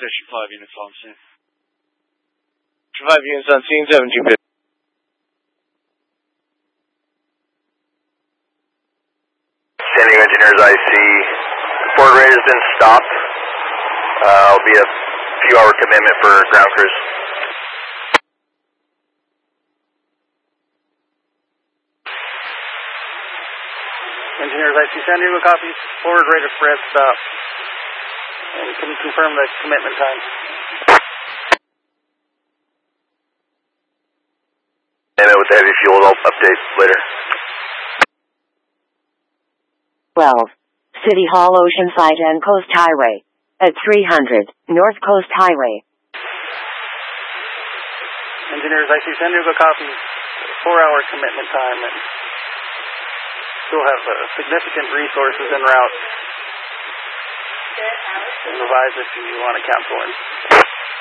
Station 5 units on scene. 5 units on scene, 7250. San Diego Engineers IC. Ford rate has been stopped. Will be a few hour commitment for ground crews. Engineers IC San Diego copies. Forward rate express stop. And can you confirm the commitment time? With the heavy fuel, I'll update later. 12. City Hall Oceanside and Coast Highway. At 300, North Coast Highway. Engineers IC San Diego copies. 4-hour commitment time. And still have significant resources en route. Revise if you want to cancel in.